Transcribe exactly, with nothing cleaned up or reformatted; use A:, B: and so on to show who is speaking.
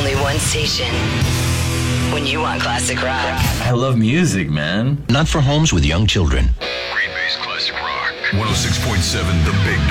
A: only one station. When you want classic rock.
B: I love music, man.
C: Not for homes with young children.
D: Green Bay's classic rock. one oh six point seven The Big